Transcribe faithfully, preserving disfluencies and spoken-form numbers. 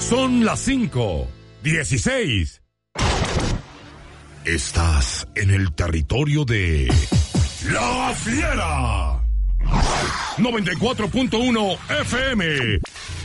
Son las cinco, dieciséis. Estás en el territorio de La Fiera. noventa y cuatro punto uno F M.